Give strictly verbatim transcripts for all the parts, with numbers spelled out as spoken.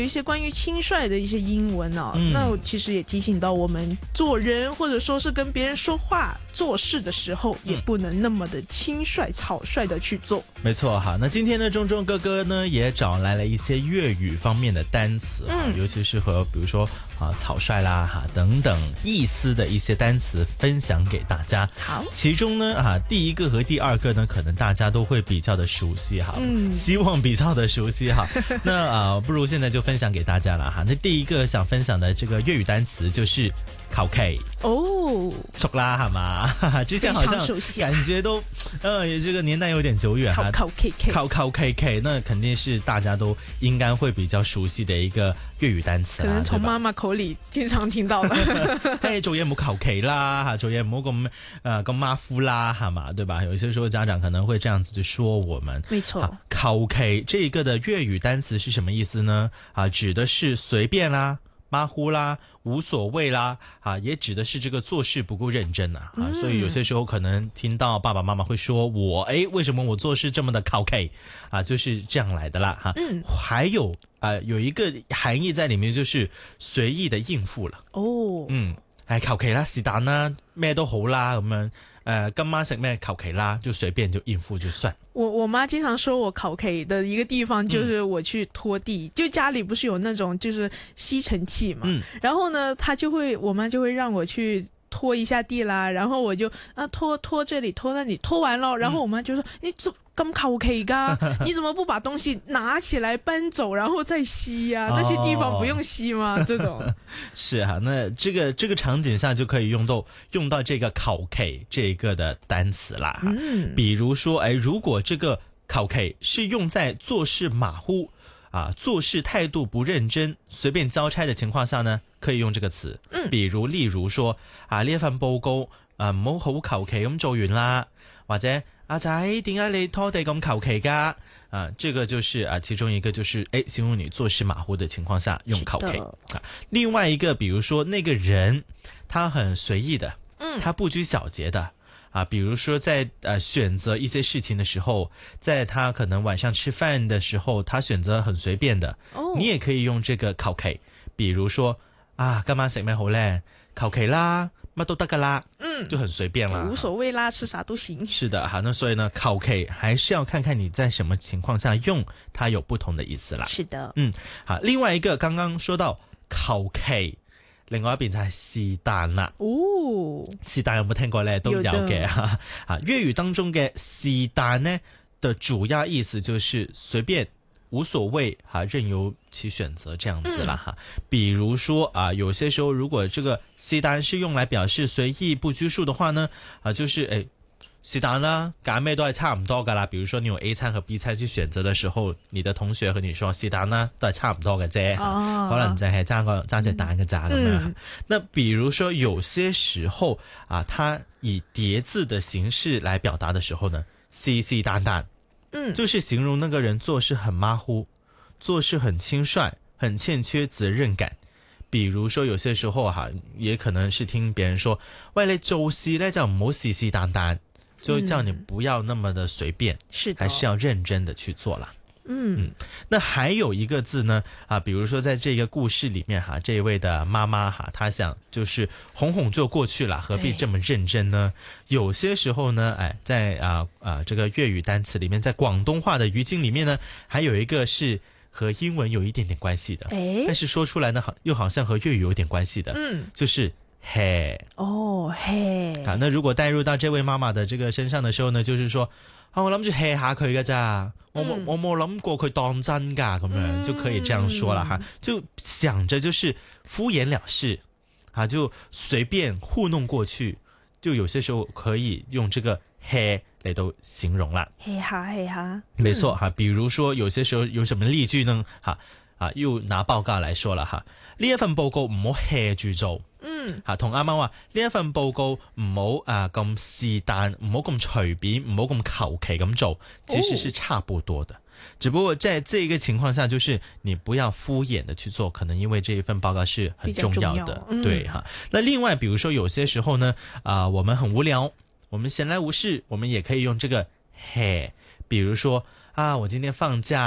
一些关于轻率的一些英文啊、嗯、那其实也提醒到我们做人或者说是跟别人说话做事的时候、嗯、也不能那么的轻率草率的去做。 没错哈，那今天呢钟钟哥哥呢也找来了一些粤语方面的单词、啊嗯、尤其是和比如说啊草率啦哈等等意思的一些单词分享给大家。 好， 其中呢啊第一个和第二个呢可能大家都会比较的熟悉哈，嗯，希望比较的熟悉哈。那啊不如现在就分享给大家了哈。那第一个想分享的这个粤语单词就是考 K 哦， 熟啦好吗？之前好像感觉都呃这个年代有点久远哈。 考 K K 考考 K K 那肯定是大家都应该会比较熟悉的一个粤语单词啦， 可能從媽媽口裡經常聽到了。 嘿，做嘢唔好求其啦，做嘢唔好咁呃咁馬虎啦，係嘛，對吧？有些時候家長可能會這樣子就說我們。 沒錯。 求其這一個的粵語單詞是什麼意思呢？啊，指的是隨便啦。馬虎啦，無所謂啦，啊，也指的是這個做事不夠認真啊，啊，所以有些時候可能聽到爸爸媽媽會說我，誒，為什麼我做事這麼的考 K 啊，就是這樣來的啦，哈、啊。嗯。還有啊、呃，有一個含義在裡面，就是隨意的應付了。哦。嗯，誒，求其啦，是但啦，咩都好啦，咁樣，誒、呃，今晚食咩求其啦，就隨便就應付就算。 我我媽經常說我考 K 的一個地方就是我去拖地、嗯、就家裡不是有那種就是吸塵器嘛、嗯、然後呢她就會我媽就會讓我去拖一下地啦，然後我就啊拖拖這裡拖那裡，拖完了然後我媽就說、嗯、你這咁求其噶，你怎麼不把東西拿起來搬走然後再吸呀、啊？那些地方不用吸嗎？這種是啊，那這個這個場景下就可以用到用到這個考 K 這個的單詞啦。嗯，比如說，哎，如果這個考 K 是用在做事馬虎啊，做事態度不認真、隨便交差的情況下呢，可以用這個詞。嗯，比如例如說啊，呢一份報告啊，唔好好求其咁做完啦，或者。阿仔，點解你拖地咁求其噶？啊，這個就是啊，其中一個就是誒，形容你做事馬虎的情況下用求其啊。另外一個，比如說那個人他很隨意的，嗯，他不拘小節的啊，比如說在呃選擇一些事情的時候，在他可能晚上吃飯的時候，他選擇很隨便的，哦，你也可以用這個求其。比如說啊，今晚食咩好咧？求其啦。乜都得噶啦，嗯，就很隨便啦， 無所謂啦，吃啥都行。 是的，好，那所以呢，求其還是要看看你在什麼情況下用，它有不同的意思啦。 是的， 嗯，好，另外一個剛剛說到求其，另外一邊就係是但啦。哦，是但有冇聽過呢？都有嘅哈。啊，粵語當中嘅是但呢的主要意思就是隨便。無所謂哈，任由其選擇這樣子啦哈、嗯。比如說啊，有些時候如果這個是但是用來表示隨意不拘束的話呢，啊，就是誒是但啦，揀咩都係差唔多噶啦。比如說你有 A 餐和 B 餐去選擇的時候，你的同學和你說是但啦，都係差唔多嘅啫，哦、可能就係爭個爭隻蛋嘅咋咁樣。那比如說有些時候啊，它以疊字的形式來表達的時候呢，是是但但。嗯，就是形容那個人做事很馬虎，做事很輕率，很欠缺責任感。比如說有些時候哈，也可能是聽別人說，喂，你做事呢就唔好是是但但，就叫你不要那麼的隨便，是、嗯、還是要認真的去做啦。嗯嗯，那還有一個字呢啊，比如說在這個故事裡面哈，這一位的媽媽哈，她想就是哄哄就過去了，何必這麼認真呢？有些時候呢，哎，在啊啊這個粵語單詞裡面，在廣東話的語境裡面呢，還有一個是和英文有一點點關係的，哎，但是說出來呢，好又好像和粵語有點關係的，嗯，就是嘿哦嘿啊，那如果帶入到這位媽媽的這個身上的時候呢，就是說。啊、我諗住 hea 下佢㗎咋，我冇、嗯、我冇諗過佢當真噶，咁樣、嗯、就可以這樣說了哈，就想着就是敷衍了事，啊，就隨便糊弄過去，就有些時候可以用這個 hea 嚟到形容啦。hea 下 hea 下，沒錯哈、嗯，比如說有些時候有什麼例句呢？哈啊，又拿報告來說了哈，呢一份報告唔好 hea 住做。嗯，吓同啱啱話呢一份報告唔好啊咁是但，唔好咁隨便，唔好咁求其咁做，其實是差不多的、哦。只不過在這個情況下，就是你不要敷衍的去做，可能因為這一份報告是很重要的，要嗯、對哈。那另外，比如說有些時候呢，啊、呃，我們很無聊，我們閒來無事，我們也可以用這個嘿，比如說啊，我今天放假。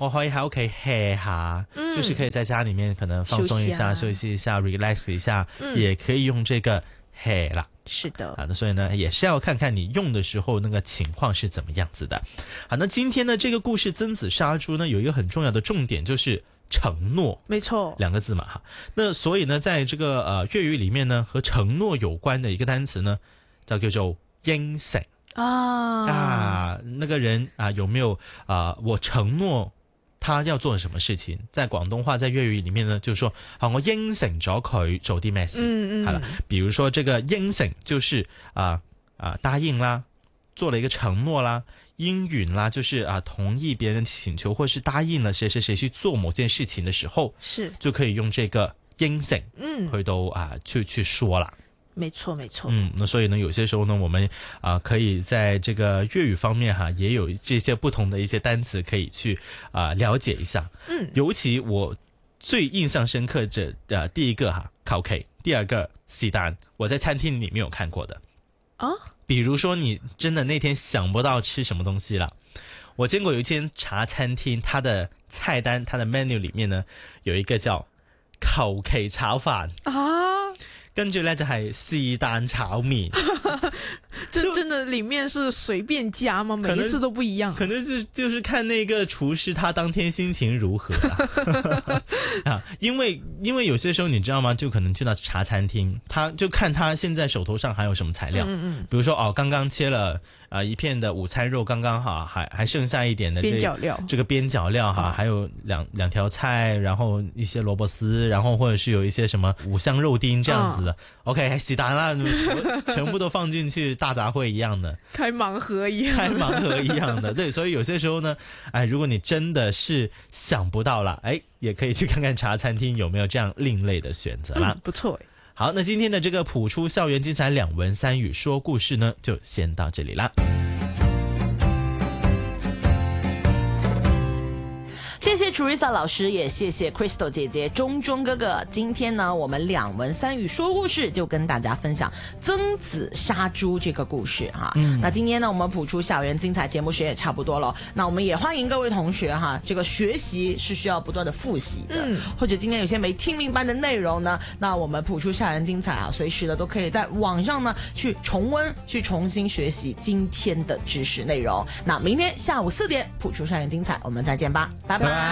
我可以喺屋企 hea 下、嗯、就是可以在家裡面可能放鬆一下休息一下 relax 一下、嗯、也可以用這個 hea 啦。 是的啊，那所以呢也是要看看你用的時候那個情況是怎麼樣子的。好，那今天呢這個故事曾子殺豬呢有一個很重要的重點，就是承諾， 沒錯， 兩個字嘛哈。那所以呢在這個呃粵語裡面呢和承諾有關的一個單詞呢就叫做應承啊啊，那個人啊有沒有啊我承諾他要做什麼事情，在廣東話在粵語裡面呢就是說啊我應承咗佢做啲咩事。 嗯嗯， 好了，比如說這個應承就是啊啊答應啦，做了一個承諾啦，應允啦就是啊同意別人請求或是答應了誰誰誰去做某件事情的時候， 是就可以用這個應承嗯去到啊去去說啦。 沒錯沒錯， 嗯，那所以呢有些時候呢我們啊可以在這個粵語方面哈也有這些不同的一些單詞可以去啊了解一下。 嗯， 尤其我最印象深刻的呃第一個哈求其，第二個是但，我在餐廳裡面有看過的啊。 比如說你真的那天想不到吃什麼東西了，我見過有一間茶餐廳，它的菜單它的 menu 裡面呢有一個叫求其炒飯啊， 跟住呢就係是但炒麵。 真真的裡面是隨便加嗎？每一次都不一樣？ 可能是就是看那個廚師他當天心情如何啊。啊，因為因為有些時候你知道嗎？就可能去到茶餐廳，他就看他現在手頭上還有什麼材料。嗯嗯，比如說哦，剛剛切了啊、呃、一片的午餐肉，剛剛好，還還剩下一點的邊角料， 這個邊角料哈，還有兩兩條菜，然後一些蘿蔔絲，然後或者是有一些什麼五香肉丁這樣子的。嗯、OK，是但啦，全部都放進去，大雜燴一樣的， 開盲盒一樣， 開盲盒一樣的。對，所以有些時候呢，哎，如果你真的是想不到了，哎，也可以去看看茶餐廳有沒有這樣另類的選擇啦。 嗯、不錯。 好，那今天的這個譜出校園精彩兩文三語說故事呢，就先到這裡啦。 謝謝 Teresa 老師，也謝謝 Crystal 姐姐、中中哥哥。今天呢，我們兩文三語說故事，就跟大家分享曾子殺豬這個故事哈。嗯，那今天呢，我們譜出校園精彩節目時間也差不多了。那我們也歡迎各位同學哈，這個學習是需要不斷的複習的。嗯，或者今天有些沒聽明白的內容呢，那我們譜出校園精彩啊，隨時的都可以在網上呢去重溫、去重新學習今天的知識內容。那明天下午四點，譜出校園精彩，我們再見吧，拜拜。